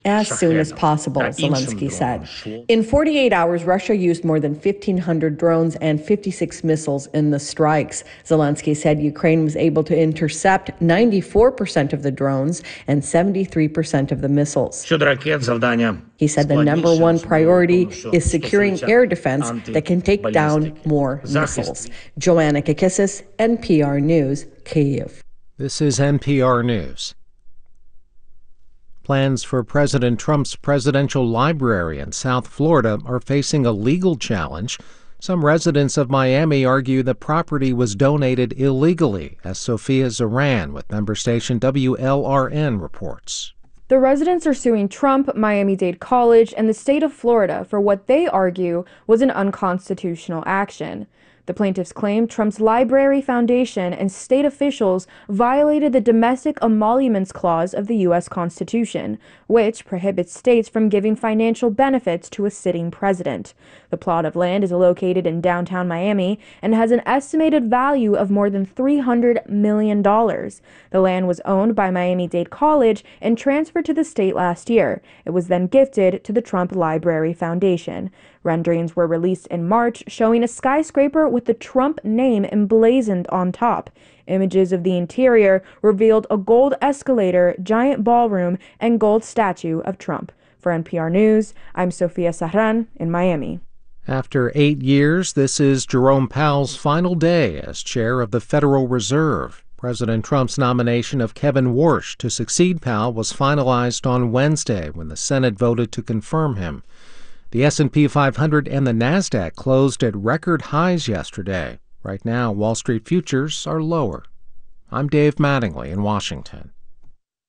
As soon as possible, Zelensky said. In 48 hours, Russia used more than 1,500 drones and 56 missiles in the strikes. Zelensky said Ukraine was able to intercept 94% of the drones and 73% of the missiles. He said the number one priority is securing air defense that can take down more missiles. Joanna Kakissis, NPR News, Kyiv. This is NPR News. Plans for President Trump's presidential library in South Florida are facing a legal challenge. Some residents of Miami argue the property was donated illegally, as Sophia Zaran with member station WLRN reports. The residents are suing Trump, Miami-Dade College, and the state of Florida for what they argue was an unconstitutional action. The plaintiffs claim Trump's Library Foundation and state officials violated the Domestic Emoluments Clause of the U.S. Constitution, which prohibits states from giving financial benefits to a sitting president. The plot of land is located in downtown Miami and has an estimated value of more than $300 million. The land was owned by Miami-Dade College and transferred to the state last year. It was then gifted to the Trump Library Foundation. Renderings were released in March showing a skyscraper with the Trump name emblazoned on top. Images of the interior revealed a gold escalator, giant ballroom, and gold statue of Trump. For NPR News, I'm Sophia Zaran in Miami. After 8 years, this is Jerome Powell's final day as chair of the Federal Reserve. President Trump's nomination of Kevin Warsh to succeed Powell was finalized on Wednesday when the Senate voted to confirm him. The S&P 500 and the NASDAQ closed at record highs yesterday. Right now, Wall Street futures are lower. I'm Dave Mattingly in Washington.